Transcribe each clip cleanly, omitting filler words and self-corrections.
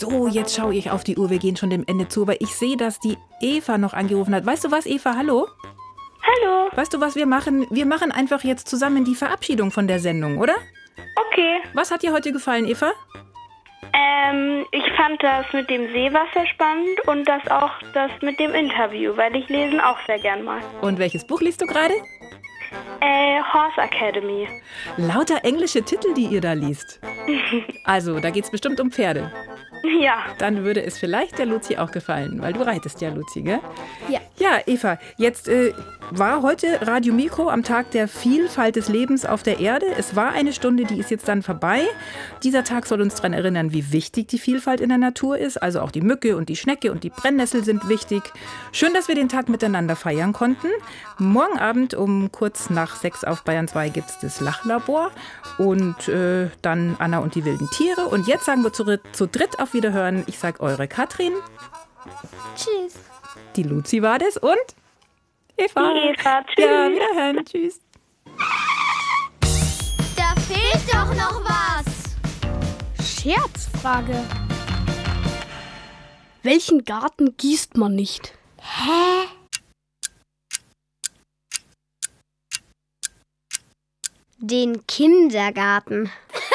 So, jetzt schaue ich auf die Uhr. Wir gehen schon dem Ende zu. Aber ich sehe, dass die Eva noch angerufen hat. Weißt du was, Eva? Hallo? Hallo. Weißt du, was wir machen? Wir machen einfach jetzt zusammen die Verabschiedung von der Sendung, oder? Okay. Was hat dir heute gefallen, Eva? Ich fand das mit dem Seewasser spannend und das mit dem Interview, weil ich lesen auch sehr gern mag. Und welches Buch liest du gerade? Horse Academy. Lauter englische Titel, die ihr da liest. Also, da geht's bestimmt um Pferde. Ja. Dann würde es vielleicht der Luzi auch gefallen, weil du reitest ja, Luzi, gell? Ja. Ja, Eva, jetzt war heute Radio Mikro am Tag der Vielfalt des Lebens auf der Erde. Es war eine Stunde, die ist jetzt dann vorbei. Dieser Tag soll uns daran erinnern, wie wichtig die Vielfalt in der Natur ist. Also auch die Mücke und die Schnecke und die Brennnessel sind wichtig. Schön, dass wir den Tag miteinander feiern konnten. Morgen Abend um kurz nach 6 auf Bayern 2 gibt es das Lachlabor und dann Anna und die wilden Tiere. Und jetzt sagen wir zu dritt auf Wiederhören. Ich sag eure Katrin. Tschüss. Die Luzi war das und Eva. Die Eva, tschüss. Ja, wiederhören. Tschüss. Da fehlt doch noch was. Scherzfrage. Welchen Garten gießt man nicht? Hä? Den Kindergarten.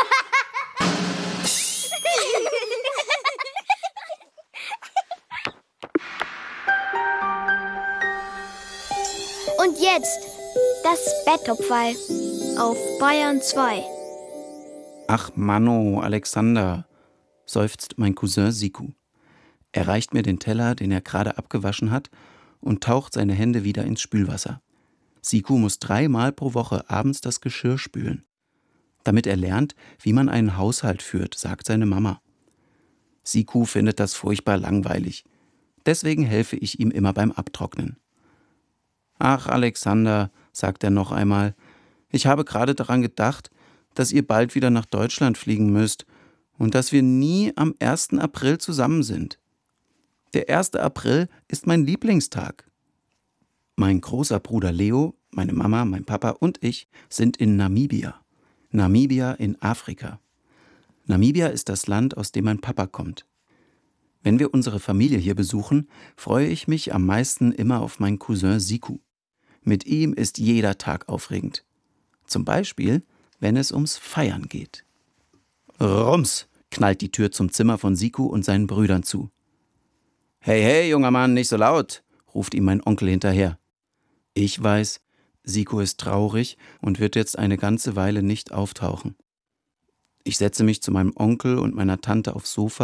Und jetzt das Bettopferl auf Bayern 2. Ach Manno, Alexander, seufzt mein Cousin Siku. Er reicht mir den Teller, den er gerade abgewaschen hat, und taucht seine Hände wieder ins Spülwasser. Siku muss 3-mal pro Woche abends das Geschirr spülen. Damit er lernt, wie man einen Haushalt führt, sagt seine Mama. Siku findet das furchtbar langweilig. Deswegen helfe ich ihm immer beim Abtrocknen. Ach, Alexander, sagt er noch einmal, ich habe gerade daran gedacht, dass ihr bald wieder nach Deutschland fliegen müsst und dass wir nie am 1. April zusammen sind. Der 1. April ist mein Lieblingstag. Mein großer Bruder Leo, meine Mama, mein Papa und ich sind in Namibia. Namibia in Afrika. Namibia ist das Land, aus dem mein Papa kommt. Wenn wir unsere Familie hier besuchen, freue ich mich am meisten immer auf meinen Cousin Siku. Mit ihm ist jeder Tag aufregend. Zum Beispiel, wenn es ums Feiern geht. Rums, knallt die Tür zum Zimmer von Siku und seinen Brüdern zu. Hey, hey, junger Mann, nicht so laut, ruft ihm mein Onkel hinterher. Ich weiß, Siku ist traurig und wird jetzt eine ganze Weile nicht auftauchen. Ich setze mich zu meinem Onkel und meiner Tante aufs Sofa